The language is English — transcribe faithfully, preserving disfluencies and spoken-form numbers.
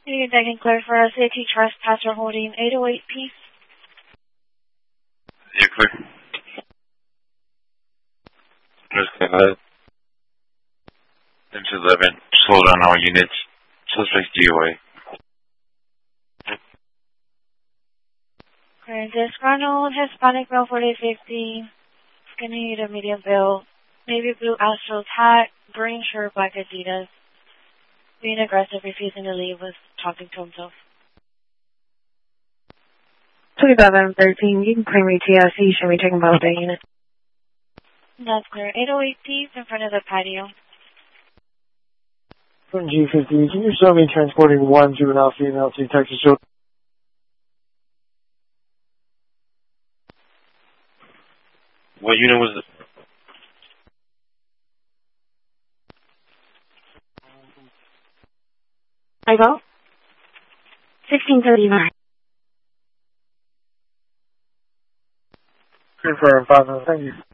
You can clear for a city trespasser holding eight oh eight P. You're clear. Just go ahead. Into eleven. Slow down all units. Suspect D O A. Current disgruntled Hispanic male forty fifty. Skinny to medium build. Navy blue Astro hat. Green shirt, black Adidas. Being aggressive, refusing to leave, was talking to himself. twenty-seven thirteen, you can claim your T S C. Should be taken by the unit. That's clear. eight oh eight P in front of the patio. From G fifty, can you show me transporting one juvenile female to Texas Children? What unit was it? I go? sixteen thirty-nine. Confirm, five minutes, thank you.